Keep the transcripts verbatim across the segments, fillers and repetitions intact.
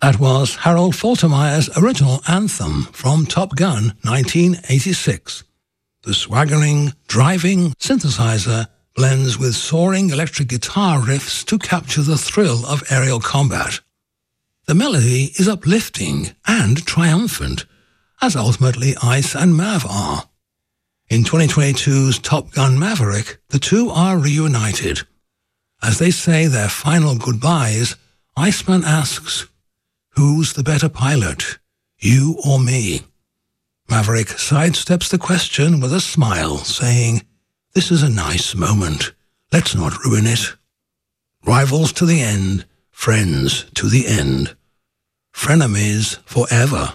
That was Harold Faltermeyer's original anthem from Top Gun nineteen eighty-six. The swaggering, driving synthesizer blends with soaring electric guitar riffs to capture the thrill of aerial combat. The melody is uplifting and triumphant, as ultimately Ice and Mav are. In twenty twenty-two's Top Gun Maverick, the two are reunited. As they say their final goodbyes, Iceman asks, "Who's the better pilot, you or me?" Maverick sidesteps the question with a smile, saying, "This is a nice moment. Let's not ruin it." Rivals to the end, friends to the end. Frenemies forever.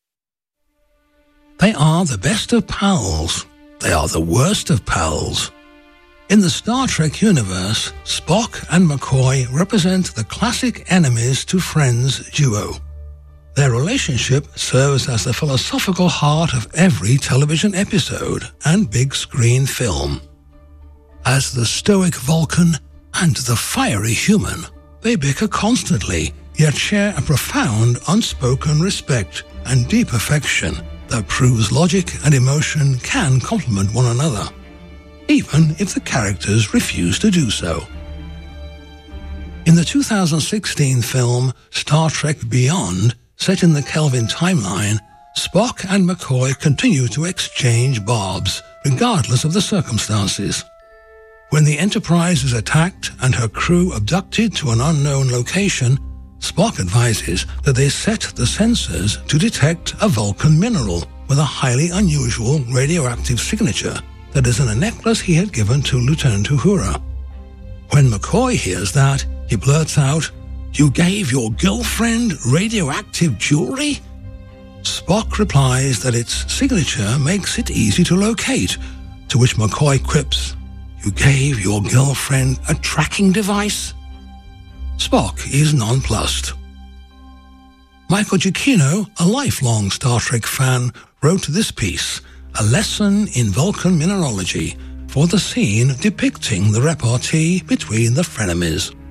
They are the best of pals. They are the worst of pals. In the Star Trek universe, Spock and McCoy represent the classic enemies to friends duo. Their relationship serves as the philosophical heart of every television episode and big screen film. As the stoic Vulcan and the fiery human, they bicker constantly, yet share a profound unspoken respect and deep affection that proves logic and emotion can complement one another, even if the characters refuse to do so. In the two thousand sixteen film Star Trek Beyond, set in the Kelvin timeline, Spock and McCoy continue to exchange barbs, regardless of the circumstances. When the Enterprise is attacked and her crew abducted to an unknown location, Spock advises that they set the sensors to detect a Vulcan mineral with a highly unusual radioactive signature that is in a necklace he had given to Lieutenant Uhura. When McCoy hears that, he blurts out, "You gave your girlfriend radioactive jewelry?" Spock replies that its signature makes it easy to locate, to which McCoy quips, "You gave your girlfriend a tracking device?" Spock is nonplussed. Michael Giacchino, a lifelong Star Trek fan, wrote this piece, A Lesson in Vulcan Mineralogy, for the scene depicting the repartee between the frenemies.